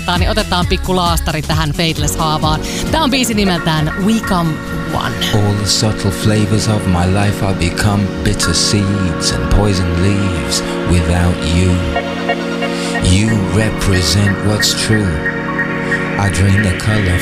niin otetaan pikku laastari tähän Faithless-haavaan. Tää on biisi nimeltään We Come One. All the subtle flavors of my life I become bitter seeds and poison leaves without you. You represent what's true. I drain the color